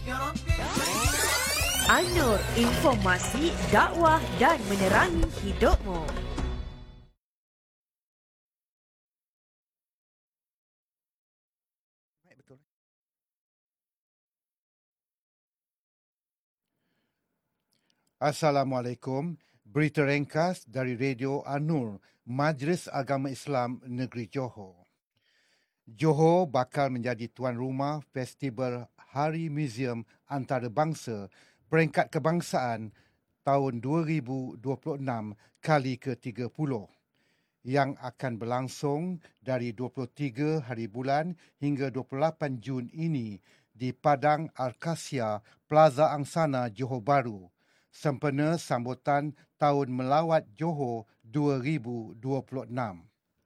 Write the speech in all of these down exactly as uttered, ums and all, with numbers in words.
An-Nur, informasi, dakwah dan menerangi hidupmu. Assalamualaikum. Berita ringkas dari Radio An-Nur, Majlis Agama Islam Negeri Johor. Johor bakal menjadi tuan rumah Festival Hari Muzium Antarabangsa Peringkat Kebangsaan tahun dua ribu dua puluh enam kali ke tiga puluh yang akan berlangsung dari dua puluh tiga hari bulan hingga dua puluh lapan Jun ini di Padang Arkasia Plaza Angsana Johor Bahru, sempena sambutan Tahun Melawat Johor dua ribu dua puluh enam.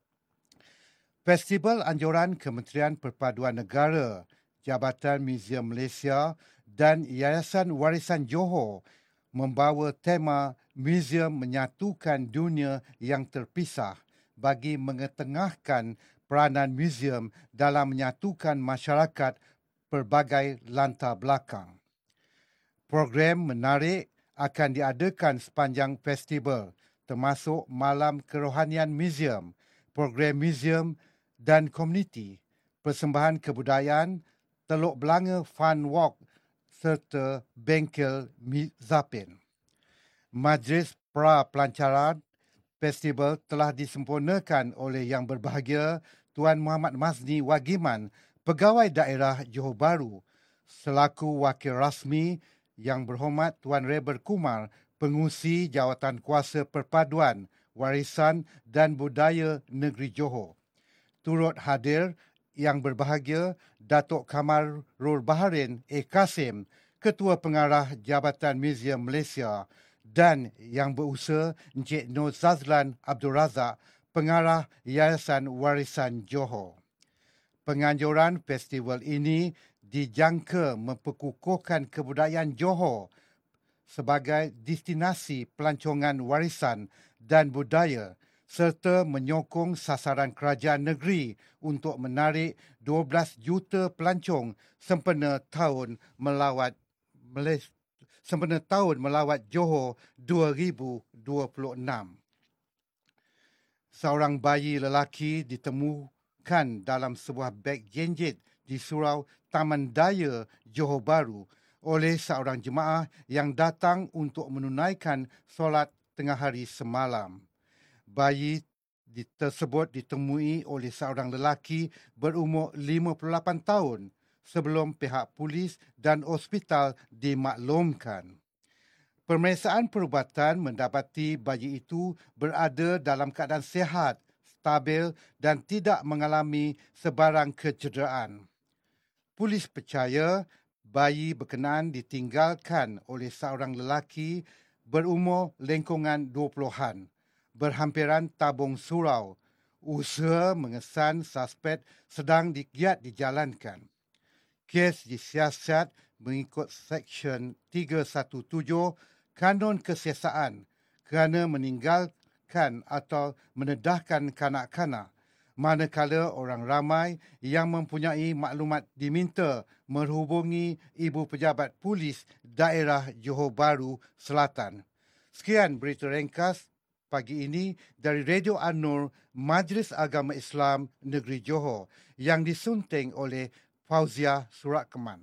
Festival anjuran Kementerian Perpaduan Negara, Jabatan Muzium Malaysia dan Yayasan Warisan Johor membawa tema Muzium Menyatukan Dunia yang Terpisah bagi mengetengahkan peranan muzium dalam menyatukan masyarakat pelbagai latar belakang. Program menarik akan diadakan sepanjang festival, termasuk Malam Kerohanian Muzium, program muzium dan komuniti, persembahan kebudayaan, Teluk Belanga Fun Walk serta bengkel Zapin. Majlis pra-pelancaran festival telah disempurnakan oleh Yang Berbahagia Tuan Muhammad Mazni Wagiman, Pegawai Daerah Johor Bahru, selaku Wakil Rasmi Yang Berhormat Tuan Reber Kumar, Pengurusi Jawatan Kuasa Perpaduan, Warisan dan Budaya Negeri Johor. Turut hadir Yang Berbahagia Datuk Kamarul Baharin A. Kasim, Ketua Pengarah Jabatan Muzium Malaysia, dan Yang Berusaha Encik Nur Zazlan Abdul Razak, Pengarah Yayasan Warisan Johor. Penganjuran festival ini dijangka memperkukuhkan kebudayaan Johor sebagai destinasi pelancongan warisan dan budaya serta menyokong sasaran kerajaan negeri untuk menarik dua belas juta pelancong sempena tahun melawat Malaysia, sempena tahun melawat Johor dua ribu dua puluh enam. Seorang bayi lelaki ditemukan dalam sebuah beg jenjit di surau Taman Daya Johor Bahru oleh seorang jemaah yang datang untuk menunaikan solat tengah hari semalam. Bayi tersebut ditemui oleh seorang lelaki berumur lima puluh lapan tahun sebelum pihak polis dan hospital dimaklumkan. Pemeriksaan perubatan mendapati bayi itu berada dalam keadaan sihat, stabil dan tidak mengalami sebarang kecederaan. Polis percaya bayi berkenaan ditinggalkan oleh seorang lelaki berumur lengkungan dua puluhan. Berhampiran tabung surau. Usaha mengesan suspek sedang digiat dijalankan. Kes disiasat mengikut Seksyen tiga satu tujuh Kanun Kesiasaan kerana meninggalkan atau menedahkan kanak-kanak, manakala orang ramai yang mempunyai maklumat diminta menghubungi Ibu Pejabat Polis Daerah Johor Bahru Selatan. Sekian berita ringkas pagi ini dari Radio An-Nur, Majlis Agama Islam Negeri Johor yang disunting oleh Fauzia Surat Keman.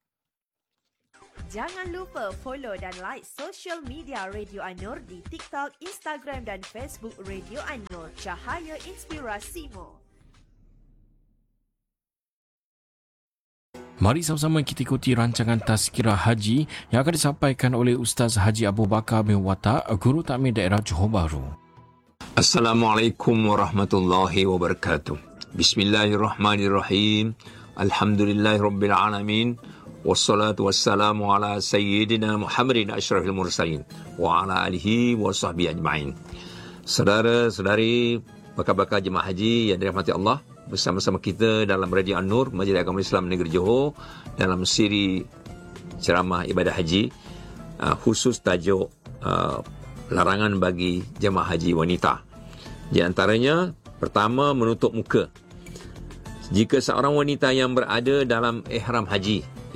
Jangan lupa follow dan like social media Radio An-Nur di TikTok, Instagram dan Facebook Radio An-Nur. Cahaya inspirasimu. Mari sama-sama kita ikuti rancangan Tazkirah Haji yang akan disampaikan oleh Ustaz Haji Abu Bakar bin Watak, Guru Takmir Daerah Johor Bahru. Assalamualaikum warahmatullahi wabarakatuh. Bismillahirrahmanirrahim. Alhamdulillahirabbil alamin. Wassalatu wassalamu ala sayyidina Muhammadin asyrafil mursalin wa ala alihi wa sahbihi ajma'in. Saudara-saudari bakal-bakal jemaah haji yang dirahmati Allah, bersama-sama kita dalam Radio An-Nur, Majlis Agama Islam Negeri Johor, dalam siri ceramah ibadah haji, uh, khusus tajuk uh, larangan bagi jemaah haji wanita. Di antaranya, pertama, menutup muka. Jika seorang wanita yang berada dalam ihram haji,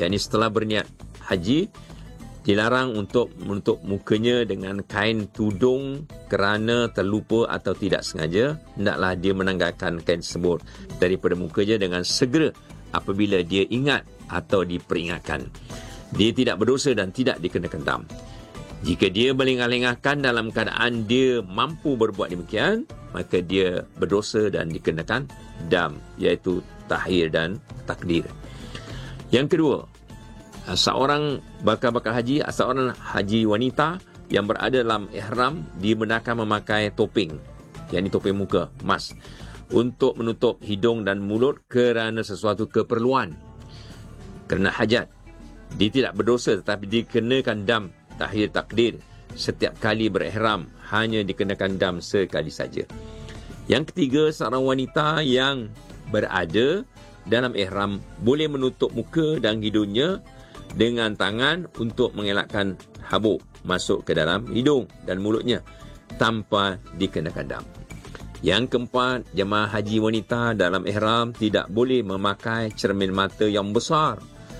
yakni setelah berniat haji, dilarang untuk menutup mukanya dengan kain tudung kerana terlupa atau tidak sengaja. Hendaklah dia menanggalkan kain tersebut daripada mukanya dengan segera apabila dia ingat atau diperingatkan. Dia tidak berdosa dan tidak dikenakan dam. Jika dia melengah-lengahkan dalam keadaan dia mampu berbuat demikian, maka dia berdosa dan dikenakan dam, iaitu tahir dan takdir. Yang kedua, seorang bakal-bakal haji, seorang haji wanita yang berada dalam ihram dibenarkan memakai topeng, yakni topeng muka, mask, untuk menutup hidung dan mulut kerana sesuatu keperluan, kerana hajat. Dia tidak berdosa tetapi dikenakan dam tahir takdir setiap kali berihram, hanya dikenakan dam sekali saja. Yang ketiga, seorang wanita yang berada dalam ihram boleh menutup muka dan hidungnya dengan tangan untuk mengelakkan habuk masuk ke dalam hidung dan mulutnya tanpa dikenakan dam. Yang keempat, jemaah haji wanita dalam ihram tidak boleh memakai cermin mata yang besar,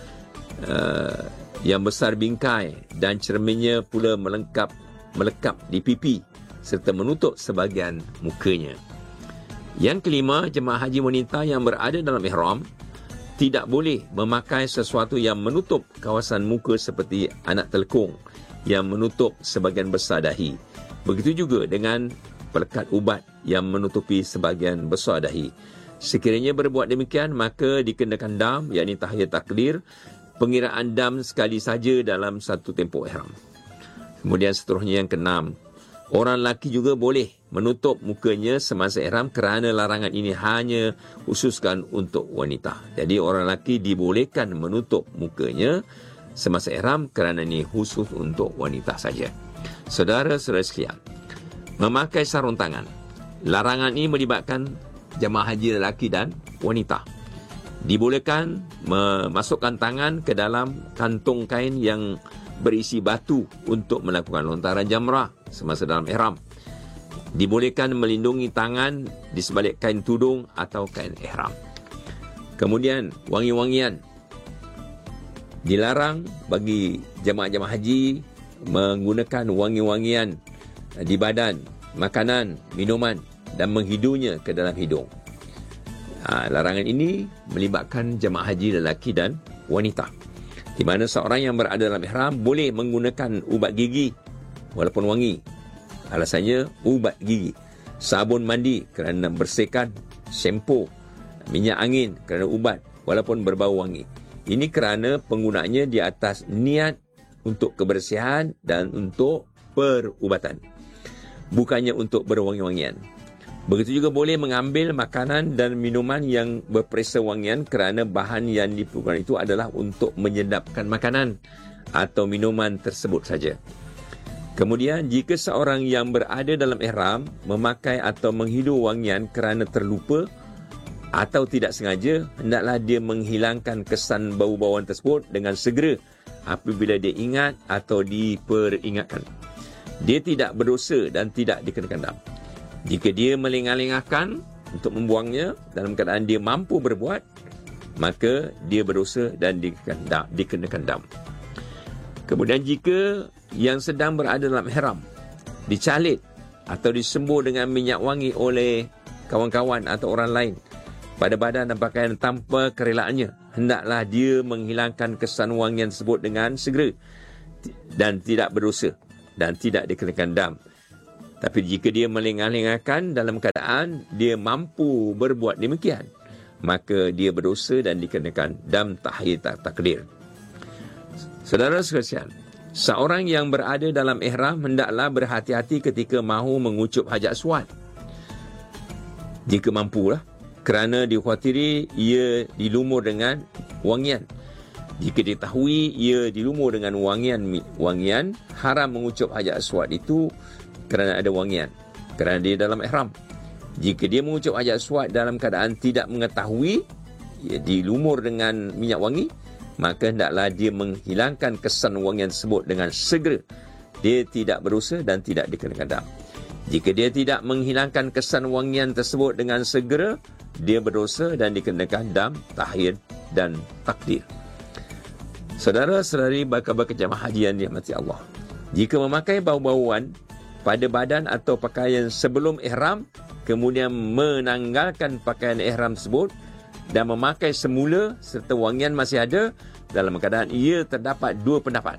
uh, yang besar bingkai, dan cerminnya pula melengkap melekap di pipi serta menutup sebahagian mukanya. Yang kelima, jemaah haji wanita yang berada dalam ihram tidak boleh memakai sesuatu yang menutup kawasan muka seperti anak telekung yang menutup sebahagian besar dahi. Begitu juga dengan pelekat ubat yang menutupi sebahagian besar dahi. Sekiranya berbuat demikian, maka dikenakan dam, yakni tahir takdir, pengiraan dam sekali saja dalam satu tempoh ihram. Kemudian seterusnya yang keenam, orang lelaki juga boleh menutup mukanya semasa ihram kerana larangan ini hanya khususkan untuk wanita. Jadi orang lelaki dibolehkan menutup mukanya semasa ihram kerana ini khusus untuk wanita saja. Saudara-saudara sekalian, memakai sarung tangan. Larangan ini melibatkan jemaah haji lelaki dan wanita. Dibolehkan memasukkan tangan ke dalam kantung kain yang berisi batu untuk melakukan lontaran jamrah semasa dalam ihram. Dibolehkan melindungi tangan di sebalik kain tudung atau kain ihram. Kemudian wangi-wangian. Dilarang bagi jemaah-jemaah haji menggunakan wangi-wangian di badan, makanan, minuman dan menghidunya ke dalam hidung. Ha, larangan ini melibatkan jemaah haji lelaki dan wanita, di mana seorang yang berada dalam ihram boleh menggunakan ubat gigi walaupun wangi. Alasannya ubat gigi, sabun mandi kerana bersihkan, shampoo, minyak angin kerana ubat walaupun berbau wangi. Ini kerana penggunaannya di atas niat untuk kebersihan dan untuk perubatan, bukannya untuk berwangi-wangian. Begitu juga boleh mengambil makanan dan minuman yang berperisa wangian kerana bahan yang diperlukan itu adalah untuk menyedapkan makanan atau minuman tersebut saja. Kemudian, jika seorang yang berada dalam ihram memakai atau menghidu wangian kerana terlupa atau tidak sengaja, hendaklah dia menghilangkan kesan bau-bauan tersebut dengan segera apabila dia ingat atau diperingatkan. Dia tidak berdosa dan tidak dikenakan dam. Jika dia melengah-lengahkan untuk membuangnya dalam keadaan dia mampu berbuat, maka dia berdosa dan dikenakan dam. Kemudian jika yang sedang berada dalam ihram dicalit atau disembur dengan minyak wangi oleh kawan-kawan atau orang lain pada badan dan pakaian tanpa kerelaannya, hendaklah dia menghilangkan kesan wangian tersebut dengan segera dan tidak berdosa dan tidak dikenakan dam. Tapi jika dia melengah-lengahkan dalam keadaan dia mampu berbuat demikian, maka dia berdosa dan dikenakan dam tahir takdir. Saudara sekalian, seorang yang berada dalam ihram hendaklah berhati-hati ketika mahu mengucup hajat aswad. Jika mampulah, kerana dikhawatiri ia dilumur dengan wangian. Jika diketahui ia dilumur dengan wangian, wangian haram mengucup hajat aswad itu kerana ada wangian, kerana dia dalam ihram. Jika dia mengucup hajat aswad dalam keadaan tidak mengetahui ia dilumur dengan minyak wangi, maka hendaklah dia menghilangkan kesan wangian tersebut dengan segera. Dia tidak berdosa dan tidak dikenakan dam. Jika dia tidak menghilangkan kesan wangian tersebut dengan segera, dia berdosa dan dikenakan dam tahir dan takdir. Saudara-saudari bakal-bakal jemaah haji yang dirahmati Allah, jika memakai bau-bauan pada badan atau pakaian sebelum ihram, kemudian menanggalkan pakaian ihram tersebut dan memakai semula serta wangian masih ada, dalam keadaan ia terdapat dua pendapat.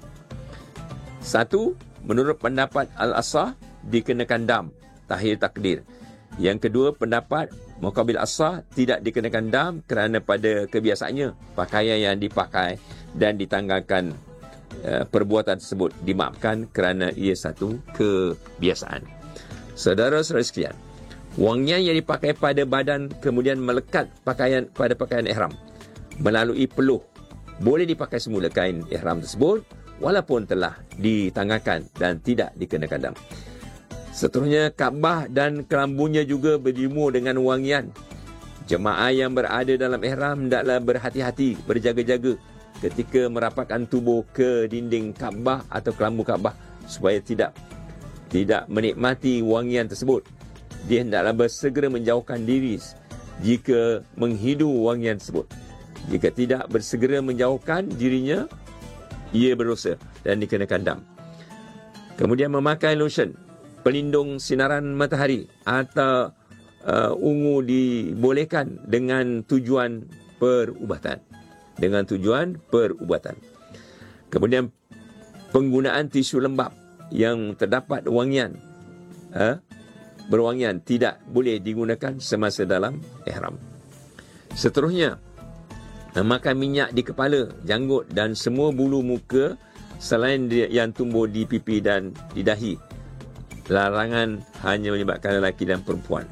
Satu, menurut pendapat Al-Asah, dikenakan dam, tahir takdir. Yang kedua, pendapat Muqabil Asah, tidak dikenakan dam kerana pada kebiasaannya pakaian yang dipakai dan ditanggalkan uh, perbuatan tersebut dimaafkan kerana ia satu kebiasaan. Saudara-saudara sekalian, wangian yang dipakai pada badan kemudian melekat pakaian pada pakaian ihram melalui peluh boleh dipakai semula kain ihram tersebut walaupun telah ditanggalkan dan tidak dikenakan dam. Seterusnya, Kaabah dan kelambunya juga berjemur dengan wangian. Jemaah yang berada dalam ihram hendaklah berhati-hati, berjaga-jaga ketika merapatkan tubuh ke dinding Kaabah atau kelambu Kaabah supaya tidak tidak menikmati wangian tersebut. Dia hendaklah bersegera menjauhkan diri jika menghidu wangian tersebut. Jika tidak bersegera menjauhkan dirinya, ia berdosa dan dikenakan dam. Kemudian memakai lotion pelindung sinaran matahari atau uh, ungu dibolehkan dengan tujuan perubatan. Dengan tujuan perubatan. Kemudian penggunaan tisu lembap yang terdapat wangian, uh, berwangian tidak boleh digunakan semasa dalam ihram. Seterusnya, memakai minyak di kepala, janggut dan semua bulu muka selain yang tumbuh di pipi dan di dahi. Larangan hanya melibatkan lelaki dan perempuan.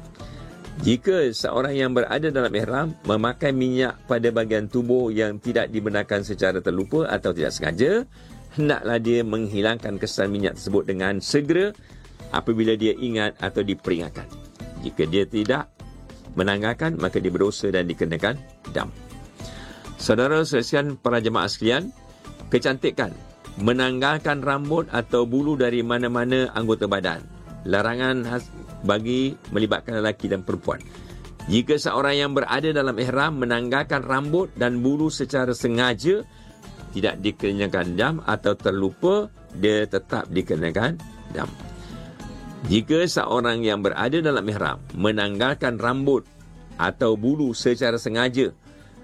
Jika seorang yang berada dalam ihram memakai minyak pada bahagian tubuh yang tidak dibenarkan secara terlupa atau tidak sengaja, hendaklah dia menghilangkan kesan minyak tersebut dengan segera apabila dia ingat atau diperingatkan. Jika dia tidak menanggalkan, maka dia berdosa dan dikenakan dam. Saudara-saudara para jemaah sekalian, kecantikan menanggalkan rambut atau bulu dari mana-mana anggota badan. Larangan bagi melibatkan lelaki dan perempuan. Jika seorang yang berada dalam ihram menanggalkan rambut dan bulu secara sengaja, tidak dikenakan dam atau terlupa, dia tetap dikenakan dam. Jika seorang yang berada dalam ihram menanggalkan rambut atau bulu secara sengaja,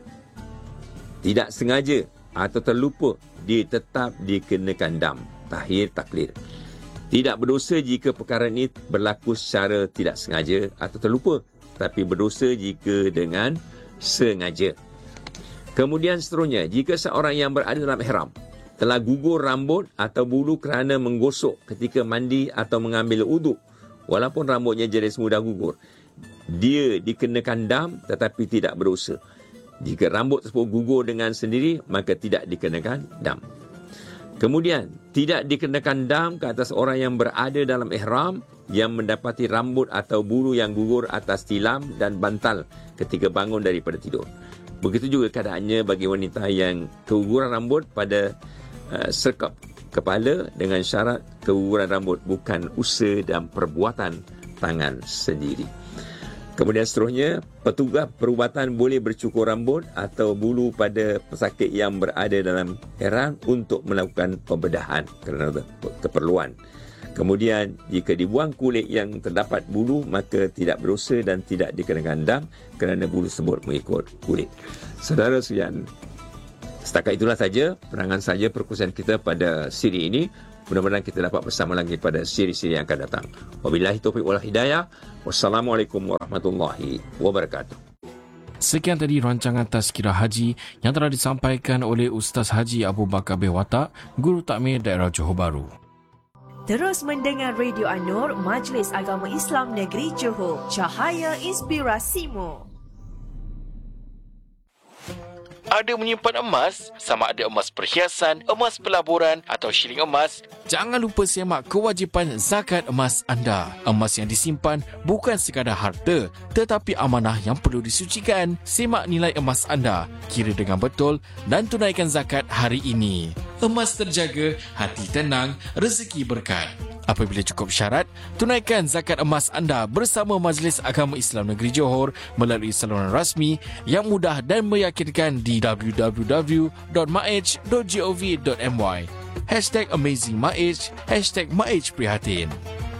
tidak sengaja atau terlupa, dia tetap dikenakan dam, tahir taklid. Tidak berdosa jika perkara ini berlaku secara tidak sengaja atau terlupa, tapi berdosa jika dengan sengaja. Kemudian seterusnya, jika seorang yang berada dalam ihram telah gugur rambut atau bulu kerana menggosok ketika mandi atau mengambil uduk, walaupun rambutnya jenis mudah gugur, dia dikenakan dam tetapi tidak berdosa. Jika rambut tersebut gugur dengan sendiri, maka tidak dikenakan dam. Kemudian, tidak dikenakan dam ke atas orang yang berada dalam ihram yang mendapati rambut atau bulu yang gugur atas tilam dan bantal ketika bangun daripada tidur. Begitu juga keadaannya bagi wanita yang keguguran rambut pada uh, serkap kepala dengan syarat keguguran rambut bukan usaha dan perbuatan tangan sendiri. Kemudian seterusnya, petugas perubatan boleh bercukur rambut atau bulu pada pesakit yang berada dalam ihram untuk melakukan pembedahan kerana keperluan. Kemudian, jika dibuang kulit yang terdapat bulu, maka tidak berdosa dan tidak dikenakan dam kerana bulu tersebut mengikut kulit. Saudara sekalian, setakat itulah saja penerangan saja perkongsian kita pada siri ini. Mudah-mudahan kita dapat bersama lagi pada siri-siri yang akan datang. Wabillahi taufiq wal hidayah. Wassalamualaikum warahmatullahi wabarakatuh. Sekian tadi rancangan Tazkirah Haji yang telah disampaikan oleh Ustaz Haji Abu Bakar bin Watak, Guru Takmir Daerah Johor Bahru. Terus mendengar Radio An-Nur, Majlis Agama Islam Negeri Johor, Cahaya Inspirasimu. Ada menyimpan emas, sama ada emas perhiasan, emas pelaburan atau shilling emas? Jangan lupa semak kewajipan zakat emas anda. Emas yang disimpan bukan sekadar harta, tetapi amanah yang perlu disucikan. Semak nilai emas anda, kira dengan betul dan tunaikan zakat hari ini. Emas terjaga, hati tenang, rezeki berkat. Apabila cukup syarat, tunaikan zakat emas anda bersama Majlis Agama Islam Negeri Johor melalui saluran rasmi yang mudah dan meyakinkan di w w w dot maij dot gov dot my. Hashtag Amazing Maij, Hashtag Maij Prihatin.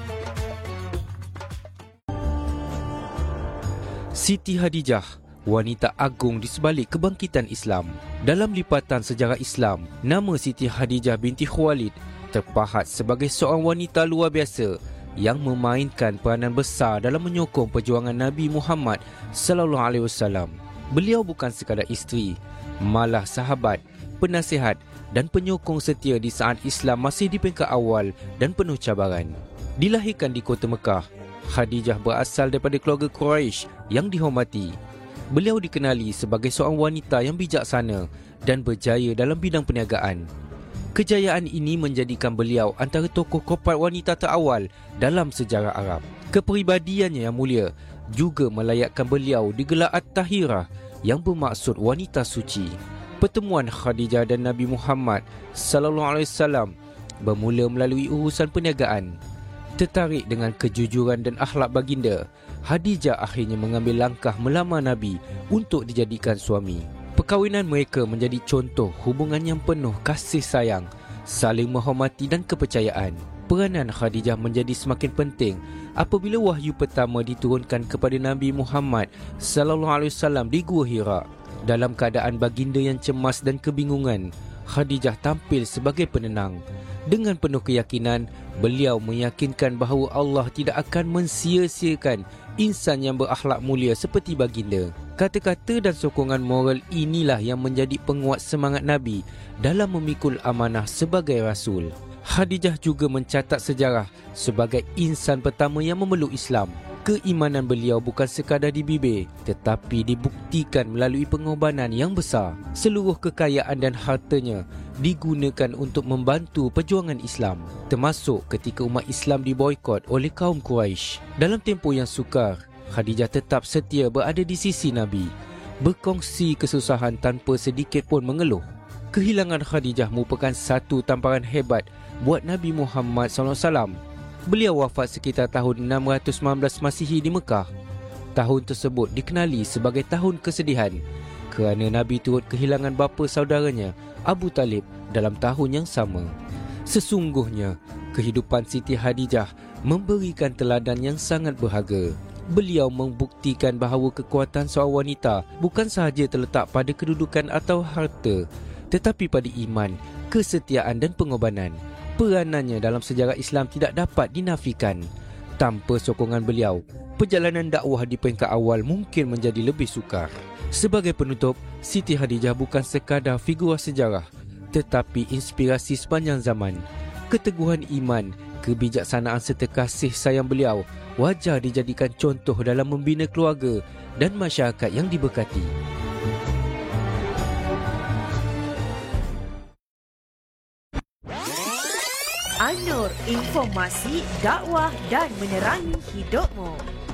Siti Khadijah, wanita agung di sebalik kebangkitan Islam. Dalam lipatan sejarah Islam, nama Siti Khadijah binti Khuwailid terpahat sebagai seorang wanita luar biasa yang memainkan peranan besar dalam menyokong perjuangan Nabi Muhammad sallallahu alaihi wasallam. Beliau bukan sekadar isteri, malah sahabat, penasihat dan penyokong setia di saat Islam masih di peringkat awal dan penuh cabaran. Dilahirkan di kota Mekah, Khadijah berasal daripada keluarga Quraisy yang dihormati. Beliau dikenali sebagai seorang wanita yang bijaksana dan berjaya dalam bidang perniagaan. Kejayaan ini menjadikan beliau antara tokoh korporat wanita terawal dalam sejarah Arab. Kepribadiannya yang mulia juga melayakkan beliau digelar At-Tahirah yang bermaksud wanita suci. Pertemuan Khadijah dan Nabi Muhammad sallallahu alaihi wasallam bermula melalui urusan perniagaan. Tertarik dengan kejujuran dan akhlak baginda, Khadijah akhirnya mengambil langkah melamar Nabi untuk dijadikan suami. Perkahwinan mereka menjadi contoh hubungan yang penuh kasih sayang, saling menghormati dan kepercayaan. Peranan Khadijah menjadi semakin penting apabila wahyu pertama diturunkan kepada Nabi Muhammad sallallahu alaihi wasallam di Gua Hira. Dalam keadaan baginda yang cemas dan kebingungan, Khadijah tampil sebagai penenang. Dengan penuh keyakinan, beliau meyakinkan bahawa Allah tidak akan mensia-siakan insan yang berakhlak mulia seperti baginda. Kata-kata dan sokongan moral inilah yang menjadi penguat semangat Nabi dalam memikul amanah sebagai Rasul. Khadijah juga mencatat sejarah sebagai insan pertama yang memeluk Islam. Keimanan beliau bukan sekadar di bibir, tetapi dibuktikan melalui pengorbanan yang besar. Seluruh kekayaan dan hartanya digunakan untuk membantu perjuangan Islam, termasuk ketika umat Islam diboikot oleh kaum Quraisy. Dalam tempoh yang sukar, Khadijah tetap setia berada di sisi Nabi, berkongsi kesusahan tanpa sedikit pun mengeluh. Kehilangan Khadijah merupakan satu tamparan hebat buat Nabi Muhammad sallallahu alaihi wasallam. Beliau wafat sekitar tahun enam ratus sembilan belas Masihi di Mekah. Tahun tersebut dikenali sebagai tahun kesedihan kerana Nabi turut kehilangan bapa saudaranya Abu Talib dalam tahun yang sama. Sesungguhnya, kehidupan Siti Khadijah memberikan teladan yang sangat berharga. Beliau membuktikan bahawa kekuatan seorang wanita bukan sahaja terletak pada kedudukan atau harta, tetapi pada iman, kesetiaan dan pengorbanan. Peranannya dalam sejarah Islam tidak dapat dinafikan. Tanpa sokongan beliau, perjalanan dakwah di peringkat awal mungkin menjadi lebih sukar. Sebagai penutup, Siti Khadijah bukan sekadar figura sejarah, tetapi inspirasi sepanjang zaman. Keteguhan iman, kebijaksanaan serta kasih sayang beliau wajar dijadikan contoh dalam membina keluarga dan masyarakat yang diberkati. An-Nur, informasi, dakwah dan menerangi hidupmu.